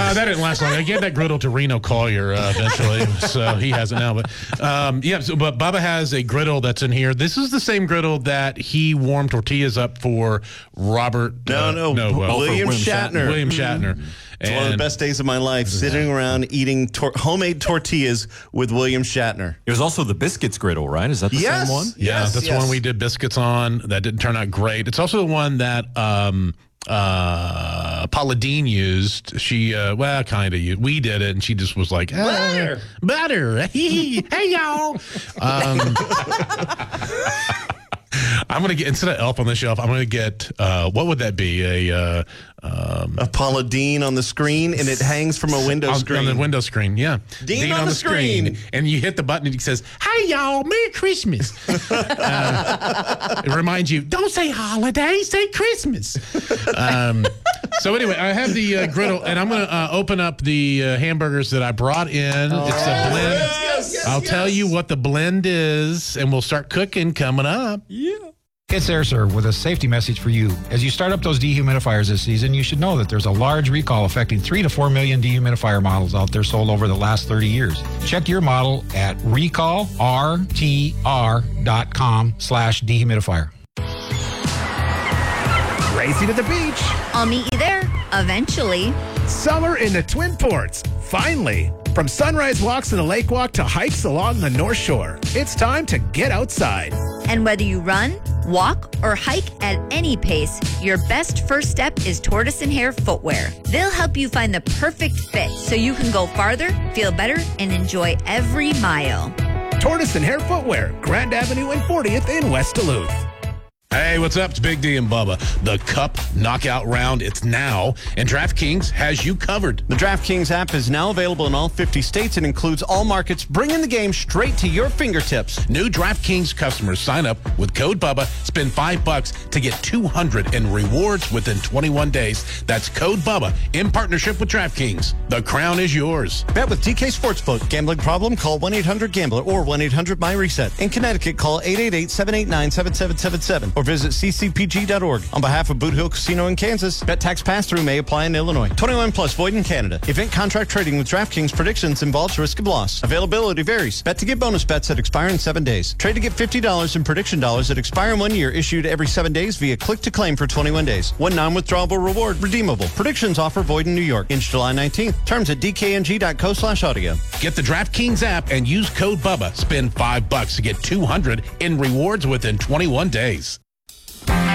That didn't last long. I gave that griddle to Reno Collier eventually, so he has it now. But but Bubba has a griddle that's in here. This is the same griddle that he warmed tortillas up for Robert. William Shatner. William Shatner. It's one of the best days of my life, sitting around eating homemade tortillas with William Shatner. It was also the biscuits griddle, right? Is that the same one? Yeah, that's the one we did biscuits on. That didn't turn out great. It's also the one that Paula Deen used. She, kind of used. We did it, and she just was like, butter. Hey, y'all. I'm going to get, instead of Elf on the Shelf, I'm going to get, what would that be? A Paula Deen on the screen, and it hangs from a window screen. On the window screen, yeah. Dean on the screen. And you hit the button, and he says, hey, y'all, Merry Christmas. It reminds you, don't say holiday, say Christmas. So anyway, I have the griddle, and I'm going to open up the hamburgers that I brought in. It's a blend. I'll tell you what the blend is, and we'll start cooking coming up. Yeah. It's AirServe with a safety message for you. As you start up those dehumidifiers this season, you should know that there's a large recall affecting 3 to 4 million dehumidifier models out there sold over the last 30 years. Check your model at recallrtr.com/dehumidifier. Racing to the beach. I'll meet you there, eventually. Summer in the Twin Ports. Finally. From sunrise walks in the lake walk to hikes along the North Shore, it's time to get outside. And whether you run, walk, or hike at any pace, your best first step is Tortoise & Hare footwear. They'll help you find the perfect fit so you can go farther, feel better, and enjoy every mile. Tortoise & Hare footwear, Grand Avenue and 40th in West Duluth. Hey, what's up? It's Big D and Bubba. The Cup Knockout Round, it's now, and DraftKings has you covered. The DraftKings app is now available in all 50 states and includes all markets, bringing the game straight to your fingertips. New DraftKings customers sign up with code Bubba, spend $5 to get $200 in rewards within 21 days. That's code Bubba in partnership with DraftKings. The crown is yours. Bet with DK Sportsbook. Gambling problem? Call 1-800-GAMBLER or 1-800-MY-RESET. In Connecticut, call 888-789-7777 or visit ccpg.org. On behalf of Boot Hill Casino in Kansas, bet tax pass-through may apply in Illinois. 21 plus void in Canada. Event contract trading with DraftKings predictions involves risk of loss. Availability varies. Bet to get bonus bets that expire in 7 days. Trade to get $50 in prediction dollars that expire in 1 year, issued every 7 days via click to claim for 21 days. One non-withdrawable reward redeemable. Predictions offer void in New York. Ends July 19th. Terms at dkng.co/audio. Get the DraftKings app and use code Bubba. Spend $5 to get $200 in rewards within 21 days.